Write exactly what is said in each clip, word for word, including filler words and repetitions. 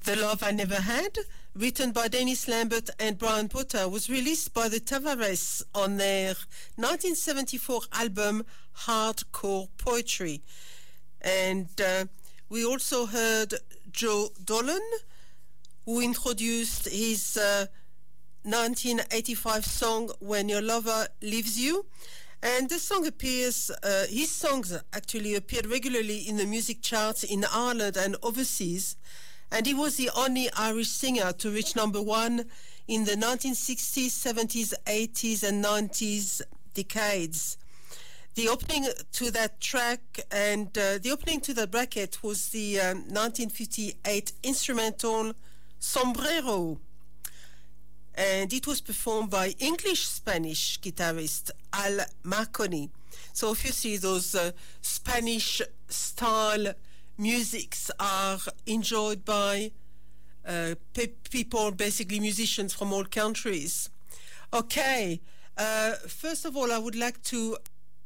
The Love I Never Had, written by Dennis Lambert and Brian Potter, was released by the Tavares on their nineteen seventy-four album Hardcore Poetry. And uh, we also heard Joe Dolan, who introduced his uh, nineteen eighty-five song When Your Lover Leaves You. And the song appears, uh, his songs actually appeared regularly in the music charts in Ireland and overseas. And he was the only Irish singer to reach number one in the nineteen sixties, seventies, eighties, and nineties decades. The opening to that track and uh, the opening to the bracket was the um, nineteen fifty-eight instrumental Sombrero. And it was performed by English-Spanish guitarist Al Marconi. So obviously those uh, Spanish-style musics are enjoyed by uh, pe- people, basically musicians from all countries. Okay, uh, first of all, I would like to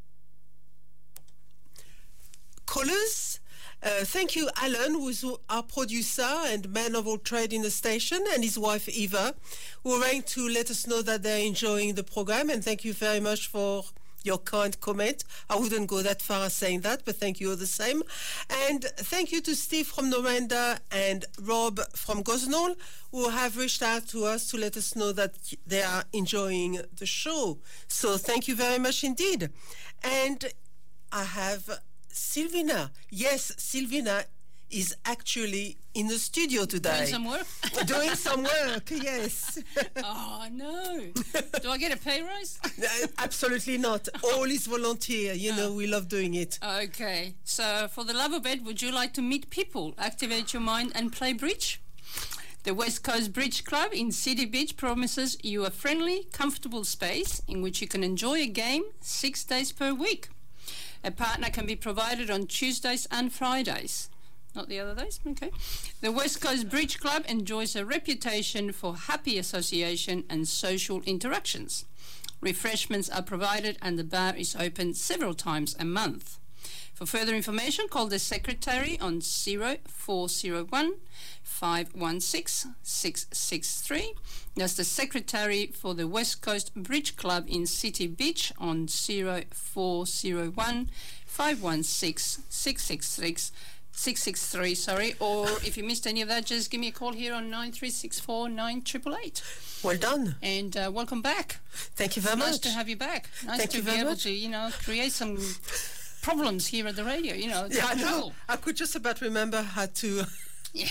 callers. Uh, thank you, Alan, who is our producer and man of all trade in the station, and his wife, Eva, who rang to let us know that they're enjoying the program, and thank you very much for your kind comment. I wouldn't go that far as saying that, but thank you all the same. And thank you to Steve from Noranda and Rob from Gosnell, who have reached out to us to let us know that they are enjoying the show. So thank you very much indeed. And I have Silvina. Yes, Silvina is actually in the studio today. Doing some work? Doing some work, yes. Oh, no. Do I get a pay rise? Absolutely not. All is volunteer. You oh. know, we love doing it. Okay. So, for the love of it, would you like to meet people, activate your mind, and play bridge? The West Coast Bridge Club in City Beach promises you a friendly, comfortable space in which you can enjoy a game six days per week. A partner can be provided on Tuesdays and Fridays. Not the other days? Okay. The West Coast Bridge Club enjoys a reputation for happy association and social interactions. Refreshments are provided and the bar is open several times a month. For further information, call the secretary on zero four zero one, five one six, six six three. That's the secretary for the West Coast Bridge Club in City Beach on zero four zero one, five one six, six six six. six six three, sorry, or if you missed any of that, just give me a call here on nine three six four, nine eight eight eight. Well done. And uh, welcome back. Thank you very nice much. Nice to have you back. Nice Thank to you be very able much. to, you know, create some problems here at the radio, you know. It's yeah, I cool. know. I could just about remember how to yeah.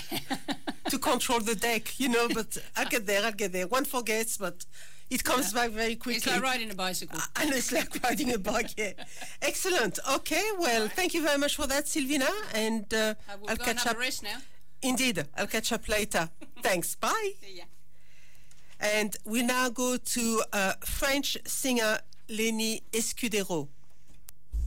to control the deck, you know, but I'll get there, I'll get there. One forgets, but it comes yeah. back very quickly. It's like riding a bicycle. And it's like riding a bike, yeah. Excellent. Okay, well, right. Thank you very much for that, Silvina. And uh, I will I'll go catch and have up. a rest now. Indeed. I'll catch up later. Thanks. Bye. See ya. And we now go to uh, French singer Lenny Escudero.